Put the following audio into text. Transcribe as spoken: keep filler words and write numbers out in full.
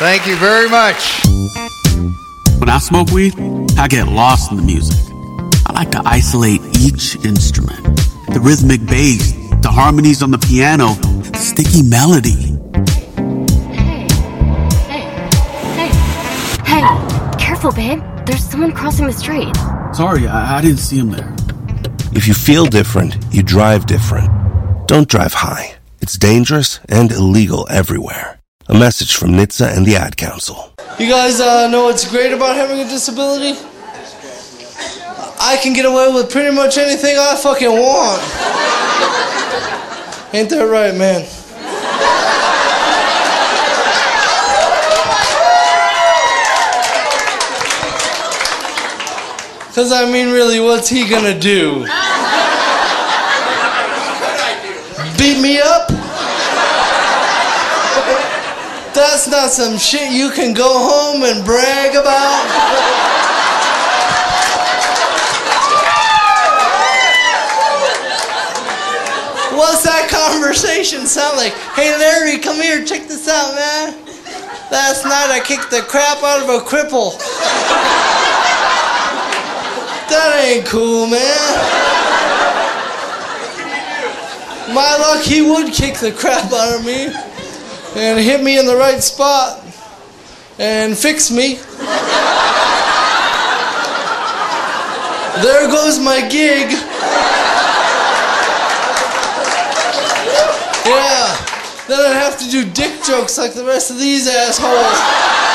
Thank you very much. When I smoke weed, I get lost in the music. I like to isolate each instrument. The rhythmic bass, the harmonies on the piano, the sticky melody. Hey, hey, hey, hey, careful, babe. There's someone crossing the street. Sorry, I, I didn't see him there. If you feel different, you drive different. Don't drive high. It's dangerous and illegal everywhere. A message from N H T S A and the Ad Council. You guys uh, know what's great about having a disability? I can get away with pretty much anything I fucking want. Ain't that right, man? Because, I mean, really, what's he gonna do? Beat me up? That's not some shit you can go home and brag about. What's that conversation sound like? Hey Larry, come here, check this out, man. Last night I kicked the crap out of a cripple. That ain't cool, man. My luck, he would kick the crap out of me and hit me in the right spot and fix me. There goes my gig. Yeah, then I'd have to do dick jokes like the rest of these assholes.